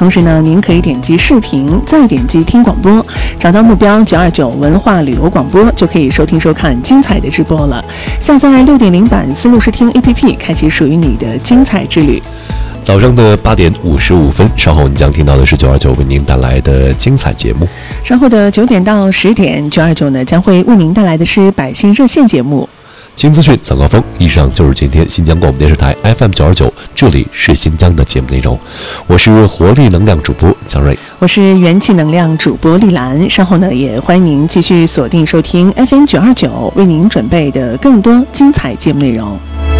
同时呢，您可以点击视频，再点击听广播，找到目标929文化旅游广播，就可以收听收看精彩的直播了。下载6.0版思路视听 APP， 开启属于你的精彩之旅。 早上的8点55分，稍后你将听到的是929为您带来的精彩节目。 稍后的9点到10点，929呢将会为您带来的是百姓热线节目。 新资讯早高峰，以上就是今天新疆广播电视台 FM929，这里是新疆的节目内容。我是活力能量主播江瑞， 我是元气能量主播丽兰。稍后呢，也欢迎您继续锁定收听 FM929为您准备的更多精彩节目内容。